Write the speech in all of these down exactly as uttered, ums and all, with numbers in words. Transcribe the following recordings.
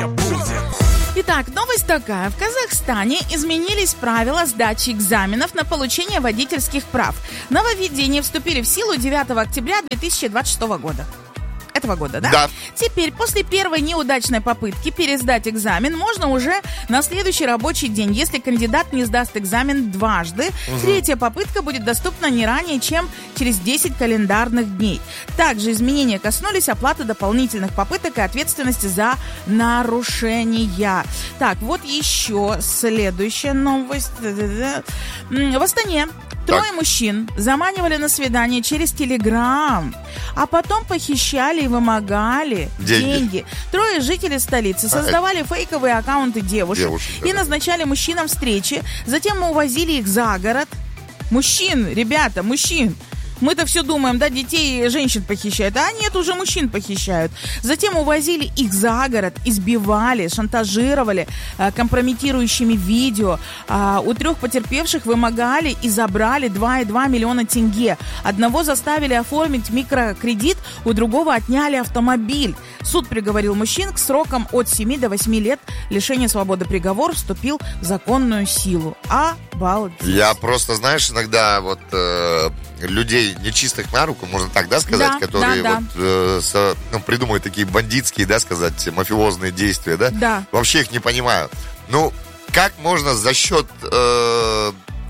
еще будет. Итак, новость такая. В Казахстане изменились правила сдачи экзаменов на получение водительских прав. Нововведения вступили в силу девятого октября две тысячи двадцать шестого года. Этого года, да? Да. Теперь, после первой неудачной попытки пересдать экзамен, можно уже на следующий рабочий день, если кандидат не сдаст экзамен дважды. Угу. Третья попытка будет доступна не ранее, чем через десять календарных дней. Также изменения коснулись оплаты дополнительных попыток и ответственности за нарушения. Так, вот еще следующая новость. В Астане трое Так. мужчин заманивали на свидание через Телеграм, а потом похищали и вымогали деньги. деньги. Трое жителей столицы создавали а, фейковые аккаунты девушек, девушек и да. назначали мужчинам встречи. Затем мы увозили их за город. Мужчин, ребята, мужчин. Мы-то все думаем, да, детей и женщин похищают, а нет, уже мужчин похищают. Затем увозили их за город, избивали, шантажировали э, компрометирующими видео. Э, у трех потерпевших вымогали и забрали два и два миллиона тенге. Одного заставили оформить микрокредит, у другого отняли автомобиль. Суд приговорил мужчин к срокам от семи до восьми лет лишения свободы. Приговор вступил в законную силу. Обалдеть. Я просто, знаешь, иногда вот э, людей нечистых на руку, можно так, да, сказать, Да, которые да, вот э, со, ну, придумывают такие бандитские, да, сказать, мафиозные действия, да? Да. Вообще их не понимаю. Ну, как можно за счет э,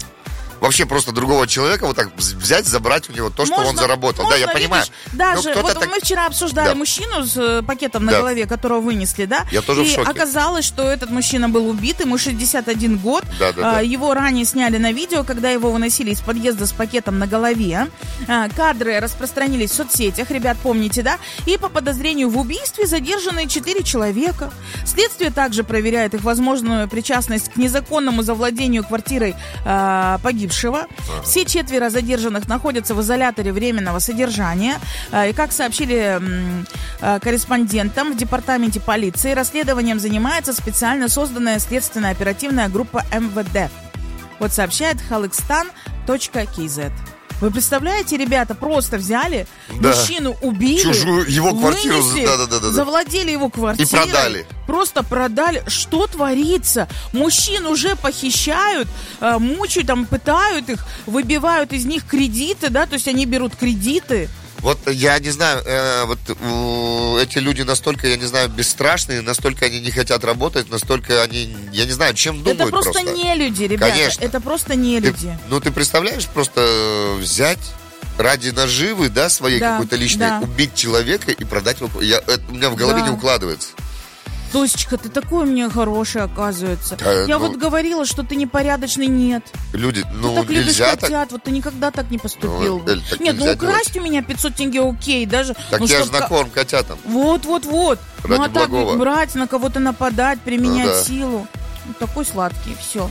вообще просто другого человека вот так взять, забрать у него то, что Можно, он заработал? можно, Да, я понимаю. видишь, даже Но вот так... мы вчера обсуждали Да. мужчину с э, пакетом на Да. голове, которого вынесли, да? Я тоже и в шоке. оказалось, что этот мужчина был убит, ему шестьдесят один год. Да, да, да. А, его ранее сняли на видео, когда его выносили из подъезда с пакетом на голове. А, кадры распространились в соцсетях, ребят, помните, да? И по подозрению в убийстве задержаны четыре человека. Следствие также проверяет их возможную причастность к незаконному завладению квартирой а, погибшего. Все четверо задержанных находятся в изоляторе временного содержания. И как сообщили м, корреспондентам в департаменте полиции, расследованием занимается специально созданная следственная оперативная группа эм вэ дэ. Вот сообщает халыкстан точка кей зет. Вы представляете, ребята, просто взяли, Да. мужчину убили, Чужую его квартиру, вынесли, да, да, да, да. завладели его квартирой. И продали. Просто продали. Что творится? Мужчин уже похищают, э, мучают, там, пытают их, выбивают из них кредиты, да, то есть они берут кредиты. Вот я не знаю, э, вот э, эти люди настолько, я не знаю, бесстрашные, настолько они не хотят работать, настолько они, я не знаю, чем думают Это просто, просто. не люди, ребята. Конечно. Это просто не Ты- люди. ну, ты представляешь, просто взять ради наживы, да, своей Да, какой-то личной, да. убить человека и продать его. Я, это у меня в голове Да. не укладывается. Тосечка, ты такой у меня хороший, оказывается. Да, Я ну- вот говорила, что ты непорядочный, нет. Люди, ну, Ты так любишь нельзя так. котят, вот ты никогда так не поступил. Ну, бы. Эль, так Нет, ну нельзя украсть у меня пятьсот тенге окей, даже... Так ну, я же чтоб ка- на корм котятам. Вот, вот, вот. Ради Ну а так благого. брать, на кого-то нападать, применять Ну да. силу. Ну, такой сладкий, все.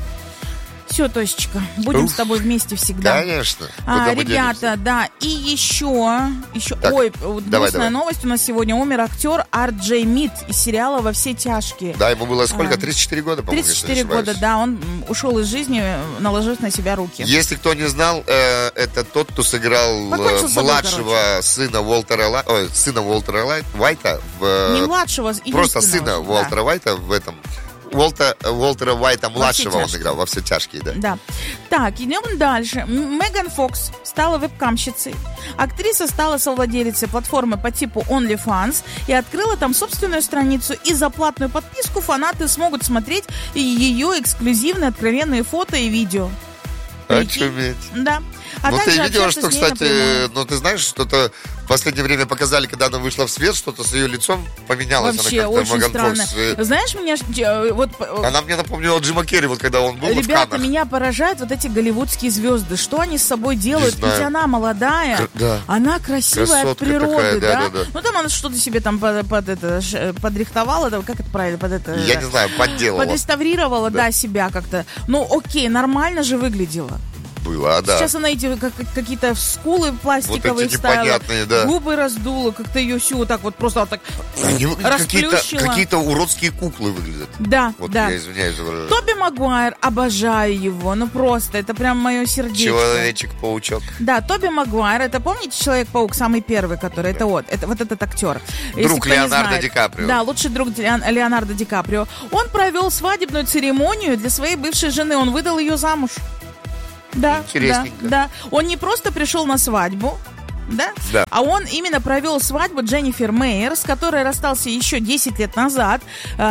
Все, Тосечка, будем Уф. с тобой вместе всегда. Конечно. А, Куда мы ребята, денемся? да, и еще, еще, Так, ой, вот давай, грустная давай. новость у нас сегодня. Умер актер Ар Джей Мид из сериала «Во все тяжкие». Да, ему было сколько? А, тридцать четыре года, по-моему, тридцать если не четыре года, ошибаюсь. да, он м, ушел из жизни, наложив на себя руки. Если кто не знал, э, это тот, кто сыграл Покончил э, с собой, младшего сына Уолтера, Ла- ой, сына Уолтера Лай- Уайта в э, Не младшего, просто единственного, сына да. Уолтера Уайта в этом Уолта, Уолтера Уайта младшего он тяжкие». играл во все тяжкие, да. Да. Так, идем дальше. М- Меган Фокс стала веб-камщицей. Актриса стала совладелицей платформы по типу OnlyFans и открыла там собственную страницу. И за платную подписку фанаты смогут смотреть ее эксклюзивные откровенные фото и видео. Прикинь? Очуметь. Да. А ну, ты также видела, общаться что, с ней кстати, напрямую. ну, ты знаешь, что-то в последнее время показали, когда она вышла в свет, что-то с ее лицом поменялось. Вообще, она как-то, очень Меган странно. Фокс, э, Знаешь, меня... ж- э, вот, э, Она мне напомнила Джима Керри, вот когда он был вот в Ребята, Каннах. меня поражают вот эти голливудские звезды. Что они с собой делают? знаю. Ведь она молодая, Кр- да. она красивая от Красотка природы, такая, да, да? да, да. Ну там она что-то себе там под, под это, ш- подрихтовала, да, как это правильно, под это... Я да, не знаю, подделала. подреставрировала, да. Да. себя как-то. Ну окей, нормально же выглядела. Была, да. Сейчас она эти как, какие-то скулы пластиковые вот вставила, да. губы раздула, как-то ее всю вот так вот просто вот так Они расплющила. Какие-то, какие-то уродские куклы выглядят. Да, вот да. Я извиняюсь за выражение. Тоби Магуайр, обожаю его, ну просто, это прям мое сердечко. Человечек-паучок. Да, Тоби Магуайр, это помните Человек-паук, самый первый, который, да. это вот, это вот этот актер. Друг Леонардо Ди Каприо. Да, лучший друг Леонардо Ди Каприо. Он провел свадебную церемонию для своей бывшей жены, он выдал ее замуж. Да, да, да. Он не просто пришел на свадьбу, да? Да. А он именно провел свадьбу Дженнифер Мейер, с которой расстался еще десять лет назад.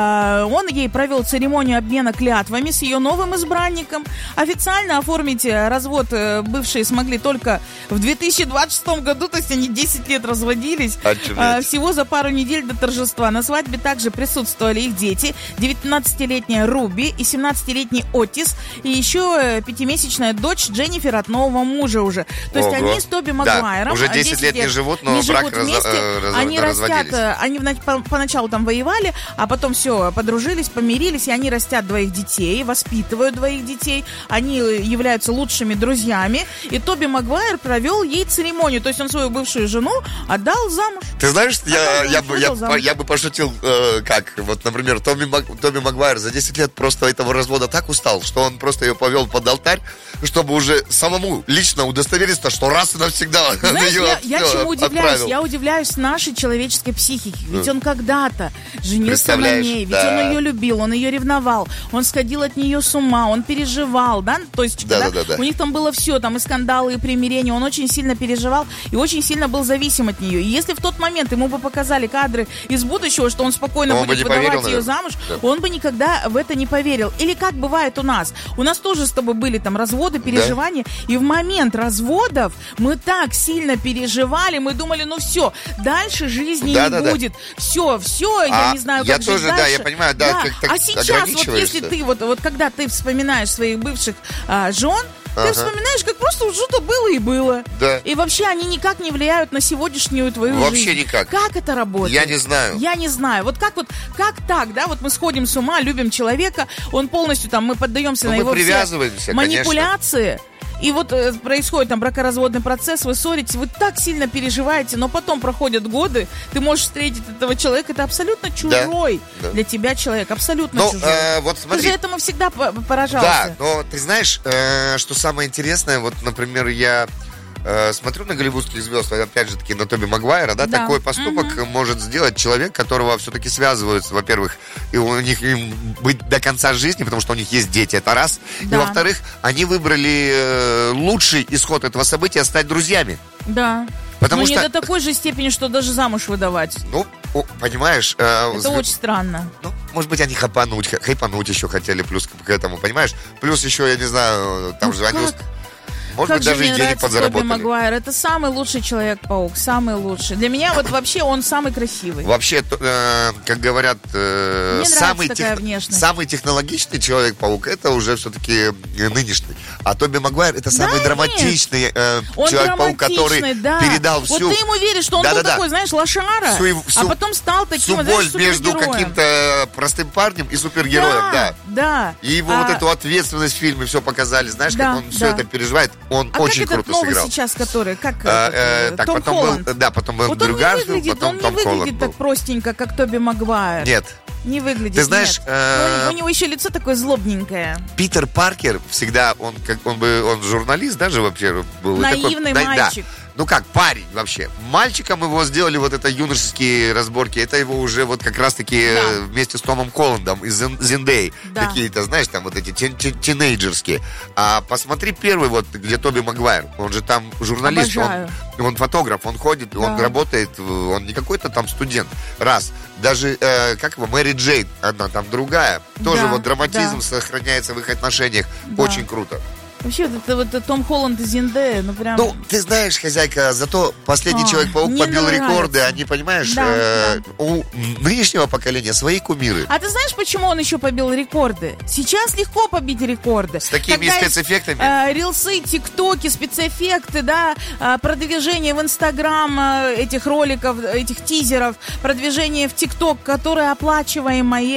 Он ей провел церемонию обмена клятвами с ее новым избранником. Официально оформить развод бывшие смогли только в две тысячи двадцать шестом году, то есть они десять лет разводились. Очевидно. Всего за пару недель до торжества. На свадьбе также присутствовали их дети, девятнадцатилетняя Руби и семнадцатилетний Отис, и еще пятимесячная дочь Дженнифер от нового мужа уже. То есть Ого. они с Тоби Магуайром Да. Уже десять лет не живут, но не брак живут раз, вместе, раз, они разводились. растят, они по, поначалу там воевали, а потом все, подружились, помирились, и они растят двоих детей, воспитывают двоих детей, они являются лучшими друзьями, и Тоби Магуайр провел ей церемонию, то есть он свою бывшую жену отдал замуж. Ты знаешь, я, я, бы, я, замуж. я бы пошутил, э, как, вот, например, Тоби, Маг, Тоби Магуайр за десять лет просто этого развода так устал, что он просто ее повел под алтарь, чтобы уже самому лично удостовериться, что раз и навсегда... Знаешь, я, я чему удивляюсь? Отправил. Я удивляюсь нашей человеческой психике. Ведь он когда-то женился на ней, ведь да. он ее любил, он ее ревновал, он сходил от нее с ума, он переживал, да? То есть, да, да, да, да, у них там было все, там и скандалы, и примирения, он очень сильно переживал и очень сильно был зависим от нее. И если в тот момент ему бы показали кадры из будущего, что он спокойно он будет поверил, выдавать ее наверное. замуж, да. он бы никогда в это не поверил. Или как бывает у нас. У нас тоже с тобой были там разводы, переживания, да. И в момент разводов мы так сильно переживали, мы думали, ну все, дальше жизни да, не да, будет. Да. Все, все, а я не знаю, я как тоже, жить дальше. Да, я понимаю, да, да. Как, так а сейчас, вот если ты, вот, вот когда ты вспоминаешь своих бывших а, жен, ты ага. вспоминаешь, как просто что-то было и было. Да. И вообще они никак не влияют на сегодняшнюю твою вообще жизнь. Вообще никак. Как это работает? Я не знаю. Я не знаю. Вот как вот, как так, да? Вот мы сходим с ума, любим человека, он полностью там, мы поддаемся Но на мы его привязываемся, все манипуляции. Конечно. И вот э, происходит там бракоразводный процесс, вы ссоритесь, вы так сильно переживаете, но потом проходят годы, ты можешь встретить этого человека, это абсолютно чужой да, да. для тебя человек, абсолютно но, чужой. Э, вот смотри. Ты же этому всегда поражался. Да, но ты знаешь, э, что самое интересное, вот, например, я... смотрю на голливудских звезд, опять же таки на Тоби Магуайра, да, да. такой поступок угу. может сделать человек, которого все-таки связывают, во-первых, и у них им быть до конца жизни, потому что у них есть дети, это раз. Да. И во-вторых, они выбрали э, лучший исход этого события стать друзьями. Да. Потому Но что... не до такой же степени, что даже замуж выдавать. Ну, о, понимаешь... Э, это з... очень странно. Ну, может быть, они хапануть, хайпануть еще хотели плюс к этому, понимаешь? Плюс еще, я не знаю, там ну же... Они... Может как быть, даже и денег подзаработали. Тоби Магуайр, это самый лучший Человек-паук, самый лучший. Для меня вот вообще он самый красивый. Вообще, э, как говорят, э, самый, тех... самый технологичный Человек-паук, это уже все-таки нынешний. А Тоби Магуайр это самый да, драматичный э, Человек-паук, который да. передал всю... Вот ты ему веришь, что он да, был да, такой, да. знаешь, лошара, всю, всю, а потом стал таким, всю знаешь, боль между каким-то простым парнем и супергероем, да. да. да. И его а... вот эту ответственность в фильме все показали, знаешь, да, как он да. все это переживает. Он а очень как круто этот новый сыграл. сейчас, который, как а, этот, э, так, Том потом Холланд. Был, да, потом был вот Дрю Гарфилд, потом он Том не Холланд выглядит был. так простенько, как Тоби Магуайр. Нет. Не выглядит, Ты знаешь, нет. Э... У него еще лицо такое злобненькое. Питер Паркер всегда, он как он бы, он журналист даже вообще был. Наивный такой, мальчик. Да, ну как, парень вообще. Мальчиком его сделали вот это юношеские разборки. Это его уже вот как раз-таки да. вместе с Томом Холландом из Зендей. Да. Какие-то, знаешь, там вот эти тин- тин- тинейджерские. А посмотри первый вот, где Тоби Магуайр. Он же там журналист, он, он фотограф, он ходит, да. он работает, он не какой-то там студент. Раз. Даже, э, как его, Мэри Джейн, одна там другая. Тоже да, вот драматизм да. сохраняется в их отношениях. Да. Очень круто. Вообще, вот это вот Том Холланд и Зендея, ну прям... Ну, ты знаешь, хозяйка, зато последний О, Человек-паук побил нравится. рекорды. Они, понимаешь, да, э, да. у нынешнего поколения свои кумиры. А ты знаешь, почему он еще побил рекорды? Сейчас легко побить рекорды. С такими Когда спецэффектами? Э, рилсы, тиктоки, спецэффекты, да, э, продвижение в Инстаграм э, этих роликов, этих тизеров, продвижение в ТикТок, которое оплачиваемое.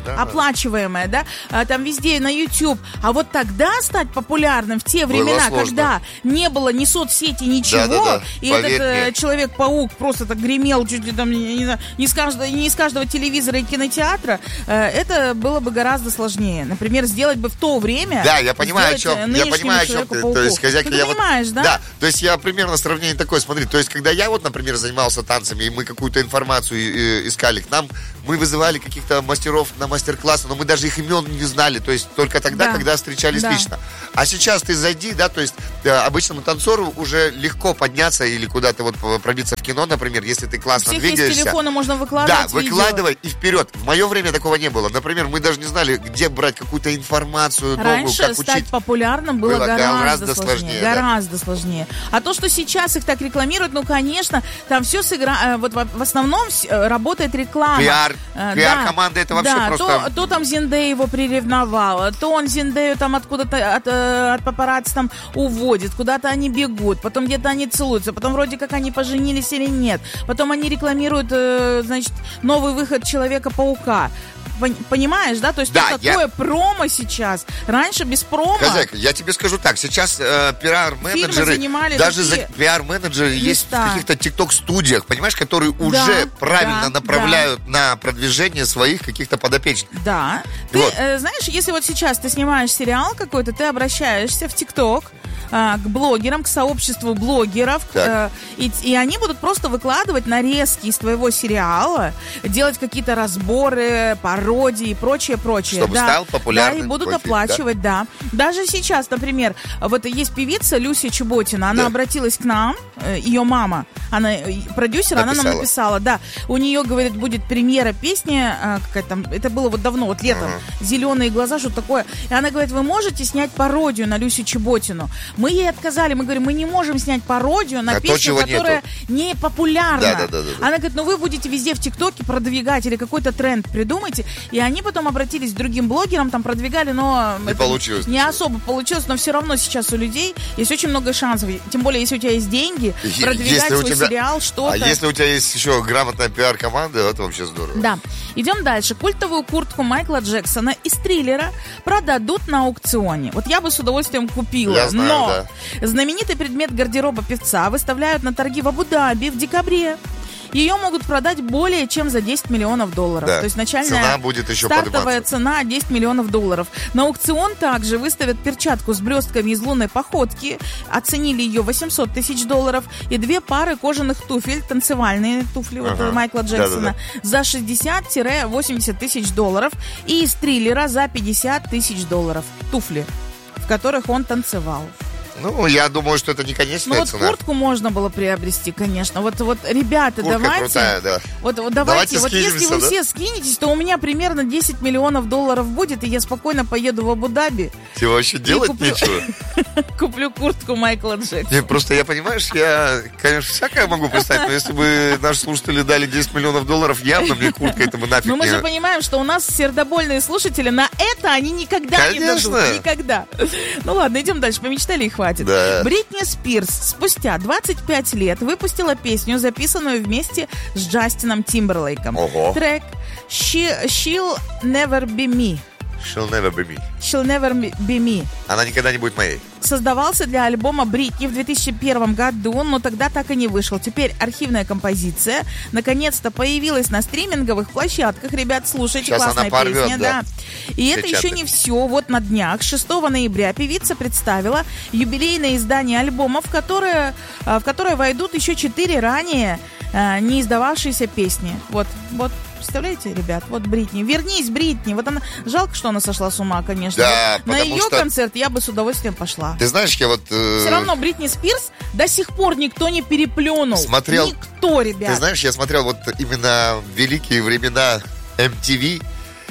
да, оплачиваемое, да, а, там везде на YouTube. А вот тогда стать популярным в те времена, когда не было ни соцсети, ничего, да, да, да. и Поверь этот э, мне. Человек-паук просто так гремел чуть ли там, не знаю, не с каждого, не из каждого телевизора и кинотеатра, э, это было бы гораздо сложнее. Например, сделать бы в то время... Да, я понимаю, о чем, я понимаю, о чем ты. То есть, хозяйка, ну, я ты понимаешь, вот, да? Да, то есть я примерно сравнение такое, смотри, то есть когда я вот, например, занимался танцами, и мы какую-то информацию э, искали, к нам мы вызывали каких-то мастеров на мастер-классы, но мы даже их имен не знали, то есть только тогда, да. когда встречались да. лично. А сейчас ты зайди, да, то есть э, обычному танцору уже легко подняться или куда-то вот пробиться в кино, например, если ты классно Всех двигаешься. Из телефона можно выкладывать. Да, выкладывай и вперед. В мое время такого не было. Например, мы даже не знали, где брать какую-то информацию новую, раньше как стать учить. популярным было, было гораздо, гораздо сложнее. сложнее гораздо да. сложнее. А то, что сейчас их так рекламируют, ну, конечно, там все сыграно. Вот в основном работает реклама. Пиар, пиар-команда, да, это вообще да, просто... То, то там Зендея его приревновала, то он Зендею там откуда-то от, от папарацци там уводит, куда-то они бегут, потом где-то они целуются, потом вроде как они поженились или нет. Потом они рекламируют, значит, новый выход Человека-паука. Понимаешь, да? То есть да, такое я... промо сейчас. Раньше без промо. Хозяйка, я тебе скажу так. Сейчас э, пиар-менеджеры, даже за пиар-менеджеры есть в каких-то тикток-студиях, понимаешь, которые да, уже правильно да, направляют да. на продвижение своих каких-то подопечных. Да. Ты вот. э, знаешь, если вот сейчас ты снимаешь сериал какой-то, ты обращаешься в тикток к блогерам, к сообществу блогеров, э, и, и они будут просто выкладывать нарезки из твоего сериала, делать какие-то разборы, пародии и прочее, прочее. Чтобы да, стал популярным. Да, и будут оплачивать, да? да. Даже сейчас, например, вот есть певица Люся Чеботина, она да. обратилась к нам, ее мама, она продюсер, написала. Она нам написала, да, у нее, говорит, будет премьера песни, какая там, это было вот давно, вот летом, ага. «Зеленые глаза», что такое, и она говорит, вы можете снять пародию на Люсю Чеботину? Мы ей отказали, мы говорим, мы не можем снять пародию на а песню, то, которая нету. не популярна. Да, да, да, да, да. Она говорит, ну вы будете везде в ТикТоке продвигать или какой-то тренд придумайте. И они потом обратились к другим блогерам, там продвигали, но не получилось. Не особо получилось, но все равно сейчас у людей есть очень много шансов. Тем более, если у тебя есть деньги, продвигать если свой тебя... сериал, что-то. А если у тебя есть еще грамотная пиар-команда, это вообще здорово. Да. Идем дальше. Культовую куртку Майкла Джексона из «Триллера» продадут на аукционе. Вот я бы с удовольствием купила. Я знаю, но да. знаменитый предмет гардероба певца выставляют на торги в Абу-Даби в декабре. Ее могут продать более чем за десять миллионов долларов. Да. То есть начальная цена будет еще стартовая цена десять миллионов долларов. На аукцион также выставят перчатку с блестками из лунной походки. Оценили ее восемьсот тысяч долларов. И две пары кожаных туфель, танцевальные туфли ага. вот, Майкла Джексона, да-да-да. за шестьдесят-восемьдесят тысяч долларов. И из «Триллера» за пятьдесят тысяч долларов. Туфли, в которых он танцевал. Ну, я думаю, что это не конечная ну, вот цена. Куртку можно было приобрести, конечно. Вот, вот ребята, Куртка давайте. Крутая, да. Вот, вот давайте, давайте вот если вы да? все скинетесь, то у меня примерно десять миллионов долларов будет, и я спокойно поеду в Абу-Даби. Тебе вообще делать куплю... нечего? Куплю куртку Майкла Джексона. Не, просто я, понимаешь, я, конечно, всякое могу представить, но если бы наши слушатели дали десять миллионов долларов, явно мне куртка этому нафиг не... Но мы же понимаем, что у нас сердобольные слушатели, на это они никогда конечно. не дадут. Никогда. Ну ладно, идем дальше, помечтали и хватит. Да. Бритни Спирс спустя двадцать пять лет выпустила песню, записанную вместе с Джастином Тимберлейком. Ого. Трек She, She'll Never Be Me. She'll never be me. She'll never be me. Она никогда не будет моей. Создавался для альбома Бритни в две тысячи первом году, но тогда так и не вышел. Теперь архивная композиция наконец-то появилась на стриминговых площадках. Ребят, слушайте, сейчас классная она порвет, песня. да. Да. И это еще не все. Вот на днях, шестого ноября, певица представила юбилейное издание альбома, в которое, в которое войдут еще четыре ранее не издававшиеся песни. Вот, вот. Представляете, ребят, вот Бритни. Вернись, Бритни. Вот она, жалко, что она сошла с ума, конечно. Да, вот на ее что... концерт я бы с удовольствием пошла. Ты знаешь, я вот... Э... Все равно Бритни Спирс до сих пор никто не переплюнул. Смотрел... Никто, ребят. Ты знаешь, я смотрел вот именно в великие времена эм ти ви.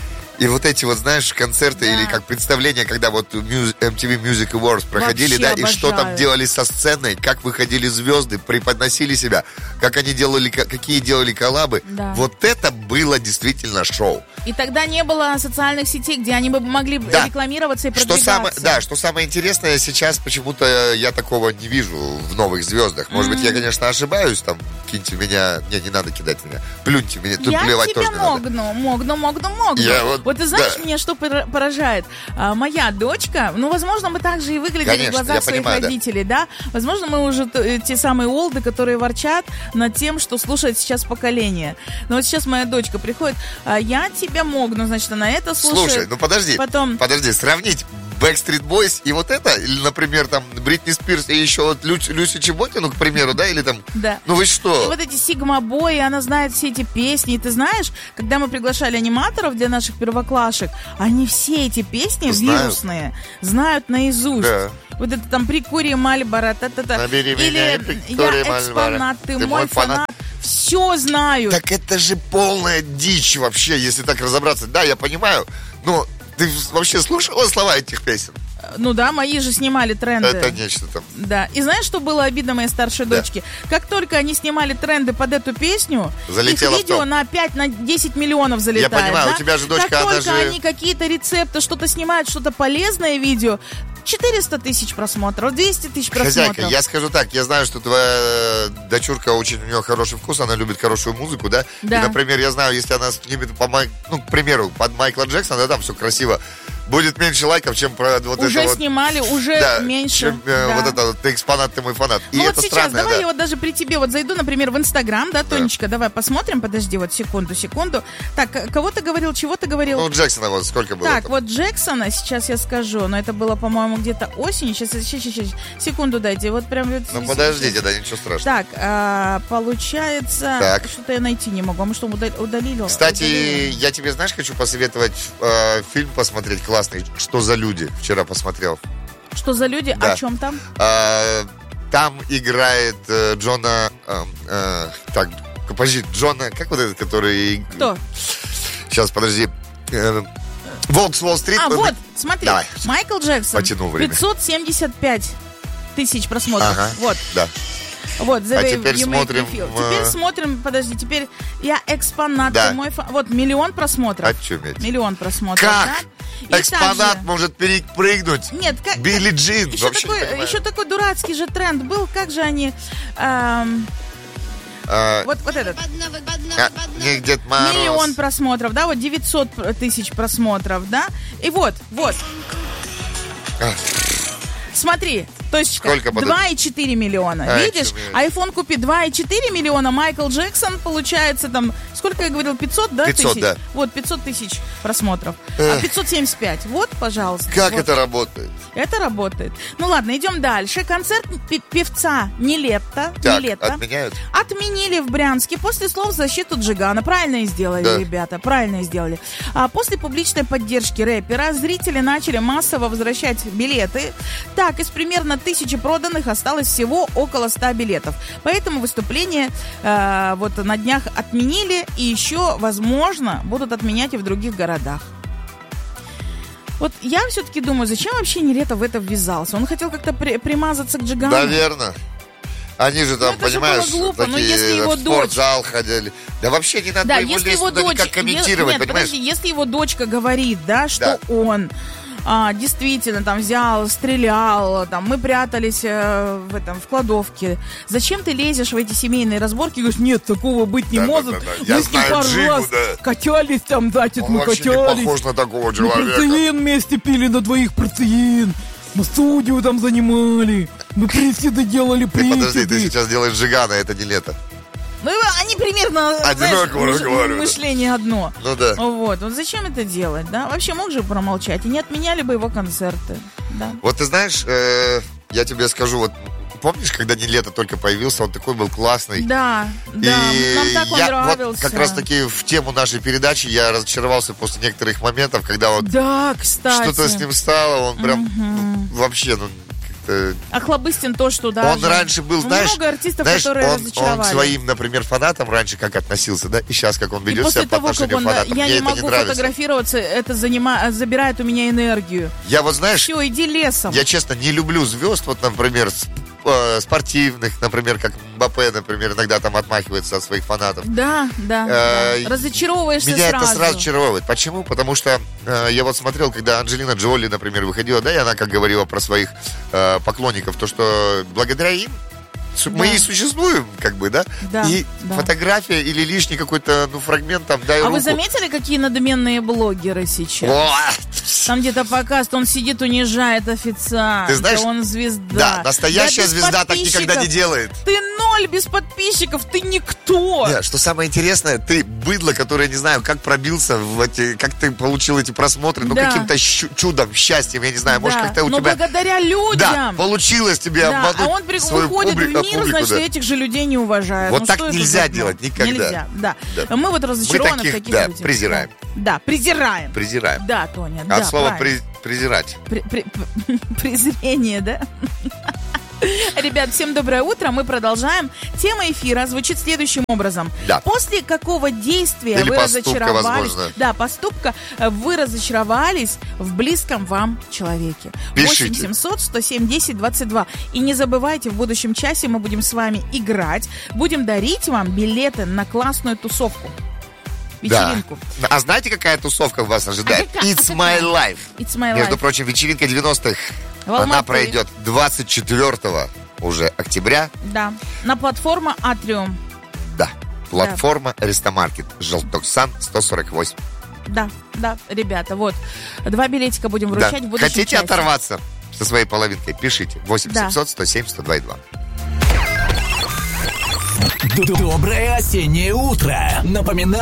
И вот эти вот, знаешь, концерты да. или как представления, когда вот эм ти ви Music Awards проходили, вообще да, обожаю. И что там делали со сценой, как выходили звезды, преподносили себя, как они делали, какие делали коллабы. Да. Вот это было действительно шоу. И тогда не было социальных сетей, где они бы могли да. рекламироваться и продвигаться. Что самое, да, что самое интересное, сейчас почему-то я такого не вижу в новых звездах. Может mm-hmm. быть, я, конечно, ошибаюсь, там, киньте меня, не, не надо кидать меня, плюньте меня, тут я плевать тебя тоже могну, не надо. могну, могну, могну. Я вот, Вот ты знаешь, Да. меня что пора- поражает? А, моя дочка, ну, возможно, мы так же и выглядели Конечно, в глазах я своих понимаю, да. родителей, да? Возможно, мы уже т- те самые олды, которые ворчат над тем, что слушает сейчас поколение. Но вот сейчас моя дочка приходит, а, я тебя мог, ну, значит, она это слушает. Слушай, ну подожди, Потом... подожди, сравнить Backstreet Boys и вот это, или, например, там, Бритни Спирс и еще вот Лю- Люси Чеботину, к примеру, да, или там, Да. ну вы И что? вот эти сигма-бои, она знает все эти песни. И ты знаешь, когда мы приглашали аниматоров для наших первоклашек, они все эти песни Знают. вирусные знают наизусть. Да. Вот это там «Прикури Мальборо», та-та-та. Набери Или меня, прикури «Я Мальборо». экспонат, ты, Ты мой мой фанат. фанат». Все знают. Так это же полная дичь вообще, если так разобраться. Да, я понимаю, но ты вообще слушала слова этих песен? Ну да, мои же снимали тренды. Это нечто там. Да. И знаешь, что было обидно моей старшей Да. дочке? Как только они снимали тренды под эту песню, Залетело их в видео топ. на пять, на десять миллионов залетает. понимаю, да? у тебя же дочка, как она только же- они какие-то рецепты, что-то снимают, что-то полезное видео, четыреста тысяч просмотров, двести тысяч просмотров. Хозяйка, я скажу так, я знаю, что твоя дочурка очень, у нее хороший вкус, она любит хорошую музыку, да? Да. И, например, я знаю, если она снимет, по Май- ну, к примеру, под Майкла Джексона, да, там все красиво, будет меньше лайков, чем про вот Уже это вот... снимали, уже Да, меньше. чем э, да. вот это вот, ты экспонат, ты мой фанат. И Ну вот это сейчас, странно, давай да. я вот даже при тебе вот зайду, например, в Инстаграм, да, Тонечка, давай посмотрим, подожди, вот секунду, секунду. Так, к- кого ты говорил, чего ты говорил? Ну, у Джексона вот сколько было Так, там? вот Джексона, сейчас я скажу, но это было, по-моему, где-то осенью. Сейчас, сейчас, сейчас, сейчас, секунду дайте, вот прям... вот Ну, с- подождите, сейчас. да, ничего страшного. Так, а, получается... Так. Что-то я найти не могу. А мы что, удал- удалили? Кстати, удалили? я тебе, знаешь, хочу посоветовать э, фильм посмотреть классный «Что за люди». Вчера посмотрел. Что за люди? Да. О чем там? А, там играет э, Джона... э, э, так, подожди, Джона... Как вот этот, который... Кто? Сейчас, подожди. Э, Волк с Уолл-стрит. А, Он- вот, смотри. Давай. Майкл Джексон. Потянул время. пятьсот семьдесят пять тысяч просмотров. Ага, Вот. да. Вот, The А Way теперь You Make смотрим, Me Feel. э, Теперь смотрим, подожди, теперь я экспонат, Да. ты мой фа- Вот, миллион просмотров. Очуметь. Миллион просмотров, Как? да? И Экспонат также- может перепрыгнуть. Нет, как... Билли Джин. Еще Вообще не такой, понимаю. еще такой дурацкий же тренд был. Как же они... эм, А, вот, вот этот. а, не Дед Мороз. Миллион просмотров, да? Вот девятьсот тысяч просмотров, да? И вот, вот. А. Смотри, точечка. Сколько под- два и четыре миллиона. Ай, Видишь? чё, блядь. Айфон купи два и четыре миллиона. Майкл Джексон получается там... Сколько я говорил? пятьсот, да, пятьсот, тысяч? да. Вот, пятьсот тысяч просмотров. А Эх. пятьсот семьдесят пять. Вот, пожалуйста. Как Вот. это работает? Это работает. Ну ладно, идем дальше. Концерт пи- певца Нилетто. Так, Нилетто отменяют? отменили в Брянске после слов в защиту Джигана. Правильно и сделали, Да. ребята, правильно и сделали. А после публичной поддержки рэпера зрители начали массово возвращать билеты. Так, из примерно тысячи проданных осталось всего около ста билетов. Поэтому выступление э, вот на днях отменили и еще, возможно, будут отменять и в других городах. Вот я все-таки думаю, зачем вообще Нилетто в это ввязался? Он хотел как-то при- примазаться к Джигану. Наверное. Они же там, это же понимаешь, было глупо, но такие если его в спортзал ходили. Да вообще не надо Да, его если лезть его туда дочь... никак комментировать, е- Нет, понимаешь? подожди, если его дочка говорит, да, что он а, действительно там взял, стрелял, там, мы прятались э, в этом, в кладовке. Зачем ты лезешь в эти семейные разборки и говоришь, нет, такого быть не Да, да, может. да, да. Я Мы с ним знаю пару Джигу, раз да. катались там, значит, Он мы вообще не катались. похож на такого Мы человека. протеин вместе пили на двоих протеин. Мы студию там занимали. Мы приседы делали, Ты подожди, ты приседы. сейчас делаешь Джигана, это не лето. Ну, они примерно, Одинаково знаешь, разговаривают. мышление одно. Ну да. Вот, вот зачем это делать, да? Вообще мог же промолчать, и не отменяли бы его концерты, да? Вот ты знаешь, э, я тебе скажу, вот помнишь, когда не лето только появился, он такой был классный. Да, да, И нам так он я нравился. вот как раз таки в тему нашей передачи я разочаровался после некоторых моментов, когда вот Да, кстати. что-то с ним стало, он прям ну, вообще, ну, как-то... Охлобыстин то, что даже. Он раньше был, Ну, знаешь, много артистов, знаешь, которые он, он разочаровали. к своим, например, фанатам раньше как относился, да, и сейчас как он И ведет после себя по того, как отношению он, к фанатам. я Мне не это не могу нравится. фотографироваться, это занима... забирает у меня энергию. Я вот, знаешь, Все, иди лесом. я честно не люблю звезд, вот, например, с- э, спортивных, например, как Мбаппе, например, иногда там отмахивается от своих фанатов. Да, да, Э, да. Разочаровываешься Меня сразу. это сразу очаровывает. Почему? Потому что э, я вот смотрел, когда Анджелина Джоли, например, выходила, да, и она как говорила про своих э, поклонников, то, что благодаря им мы и существуем, как бы, да? Да. И да. фотография или лишний какой-то, ну, фрагмент там, дай А руку. вы заметили, какие надменные блогеры сейчас? О! Там где-то показывает, он сидит, унижает официанта. Ты знаешь, он звезда. Да, настоящая да, звезда так никогда не делает. Ты ноль без подписчиков, ты никто. Да, что самое интересное, ты быдло, которое, не знаю, как пробился в эти, как ты получил эти просмотры, ну, да. каким-то щу- чудом, счастьем, я не знаю, да. может, как-то у Но тебя... благодаря людям. Да, получилось тебе да. обмануть А он при... свою выходит публи... в мир, публику, значит, да. этих же людей не уважает. Вот ну, так что нельзя это делать никогда. Нельзя, да. Да. Мы вот разочарованы Мы таких, в таких да, людях. презираем. Да, презираем. Презираем. Да, Тоня, От да, слова правильно. при- презирать. При- при- презрение, да? Ребят, всем доброе утро. Мы продолжаем. Тема эфира звучит следующим образом. Да. После какого действия Или вы поступка, разочаровались? возможно. Да, поступка. Вы разочаровались в близком вам человеке. Пишите. восемь семьсот сто семь десять двадцать два. И не забывайте, в будущем часе мы будем с вами играть. Будем дарить вам билеты на классную тусовку. Вечеринку. Да. А знаете, какая тусовка вас ожидает? А какая? It's my life. It's my Между life. прочим, вечеринка девяностых. В Она Алматы. пройдет двадцать четвёртого уже октября. Да. На платформа Атриум. Да. Платформа Рестомаркет. Желтоксан сто сорок восемь. Да, да, ребята, вот. Два билетика будем вручать Да. в будущем Хотите часе. оторваться со своей половинкой? Пишите. восемь семьсот сто семь сто два два. Доброе осеннее утро. Напоминаю.